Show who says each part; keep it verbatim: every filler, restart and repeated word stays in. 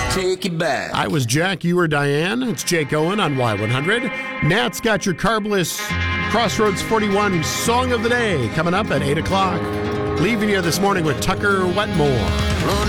Speaker 1: take you back.
Speaker 2: I was Jack, you were Diane. It's Jake Owen on Y one hundred. Nat's got your Carbless Crossroads forty-one Song of the Day coming up at eight o'clock. Leaving you this morning with Tucker Wetmore.